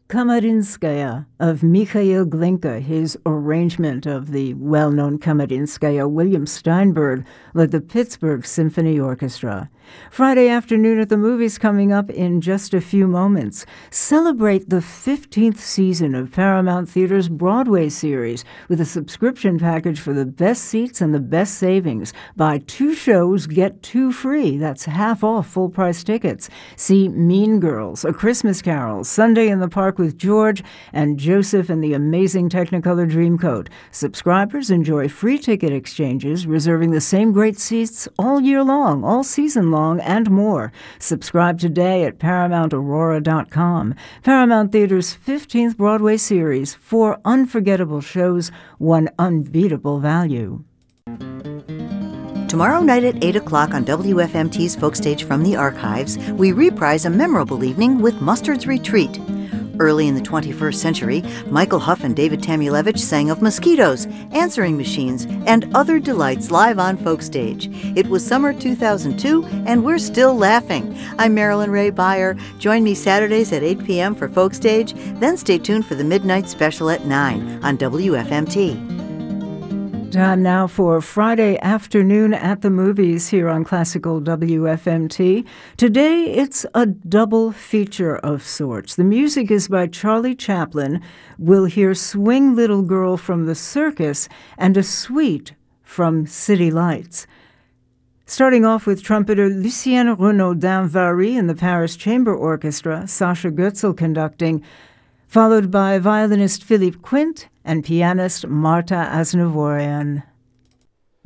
Kamarinskaya of Mikhail Glinka. His arrangement of the well-known Kamarinskaya, William Steinberg, led the Pittsburgh Symphony Orchestra. Friday afternoon at the movies coming up in just a few moments. Celebrate the 15th season of Paramount Theater's Broadway series with a subscription package for the best seats and the best savings. Buy 2 shows, get 2 free. That's half off full-price tickets. See Mean Girls, A Christmas Carol, Sunday in the Park with George, and Joseph and the Amazing Technicolor Dreamcoat. Subscribers enjoy free ticket exchanges, reserving the same great seats all year long, all season long, and more. Subscribe today at ParamountAurora.com. Paramount Theater's 15th Broadway series, 4 unforgettable shows, 1 unbeatable value. Tomorrow night at 8 o'clock on WFMT's Folkstage from the Archives, we reprise a memorable evening with Mustard's Retreat. Early in the 21st century, Michael Huff and David Tamulevich sang of mosquitoes, answering machines, and other delights live on Folkstage. It was summer 2002, and we're still laughing. I'm Marilyn Ray Beyer. Join me Saturdays at 8 p.m. for Folkstage, then stay tuned for the Midnight Special at 9 on WFMT. Time now for Friday afternoon at the movies here on Classical WFMT. Today, it's a double feature of sorts. The music is by Charlie Chaplin. We'll hear Swing Little Girl from the Circus and a suite from City Lights. Starting off with trumpeter Lucien Renaudin-Vary in the Paris Chamber Orchestra, Sasha Goetzel conducting, followed by violinist Philippe Quint and pianist Marta Aznavourian.